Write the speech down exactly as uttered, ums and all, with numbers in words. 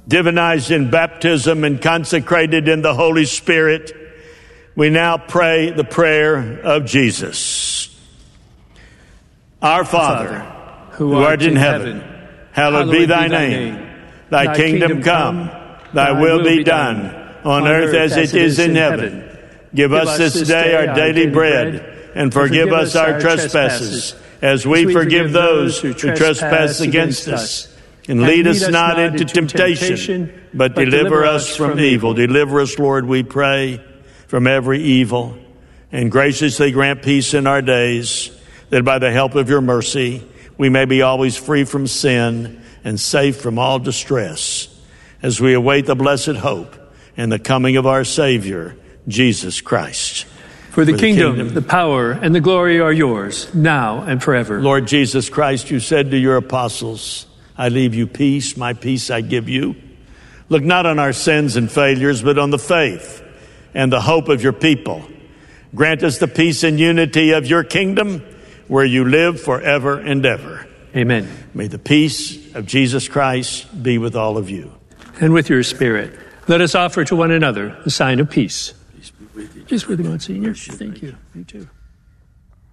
divinized in baptism and consecrated in the Holy Spirit, we now pray the prayer of Jesus. Our Father, who art in heaven, hallowed be thy name. Thy kingdom come, thy will be done, on earth as it is in heaven. Give us this day our daily bread, and forgive us our trespasses, as we forgive those who trespass against us. And lead us not into temptation, but deliver us from evil. Deliver us, Lord, we pray, from every evil, and graciously grant peace in our days, that by the help of your mercy, we may be always free from sin and safe from all distress, as we await the blessed hope and the coming of our Savior, Jesus Christ. For the, For the kingdom, kingdom, the power, and the glory are yours, now and forever. Lord Jesus Christ, you said to your apostles, I leave you peace, my peace I give you. Look not on our sins and failures, but on the faith and the hope of your people. Grant us the peace and unity of your kingdom, where you live forever and ever. Amen. May the peace of Jesus Christ be with all of you. And with your spirit. Let us offer to one another the sign of peace. Peace be with you. Peace with you, Monsignor. Thank you. You too.